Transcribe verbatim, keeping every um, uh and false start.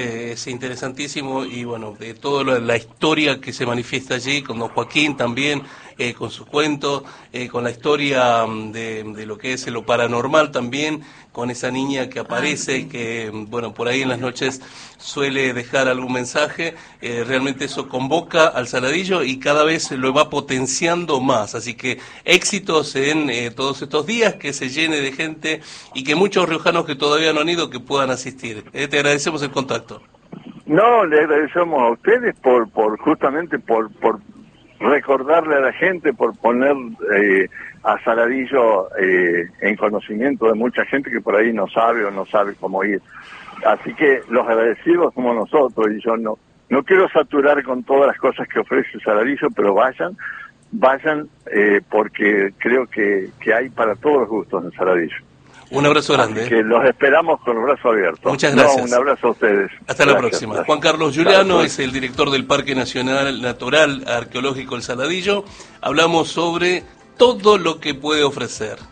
Es interesantísimo y bueno, de toda la, la historia que se manifiesta allí, con don Joaquín también, eh, con sus cuentos, eh, con la historia de, de lo que es lo paranormal también, con esa niña que aparece y que, bueno, por ahí en las noches suele dejar algún mensaje, eh, realmente eso convoca al Saladillo y cada vez lo va potenciando más, así que éxitos en eh, todos estos días, que se llene de gente y que muchos riojanos que todavía no han ido que puedan asistir. Eh, te agradecemos el contacto. No, le agradecemos a ustedes por, por justamente por, por recordarle a la gente, por poner eh, a Saladillo eh, en conocimiento de mucha gente que por ahí no sabe o no sabe cómo ir. Así que los agradecidos somos nosotros, y yo no no quiero saturar con todas las cosas que ofrece Saladillo, pero vayan, vayan eh, porque creo que, que hay para todos los gustos en Saladillo. Un abrazo grande. Así que los esperamos con los brazos abiertos. Muchas gracias. No, un abrazo a ustedes. Hasta la Gracias, próxima. gracias. Juan Carlos Giuliano es el director del Parque Nacional Natural Arqueológico El Saladillo. Hablamos sobre todo lo que puede ofrecer.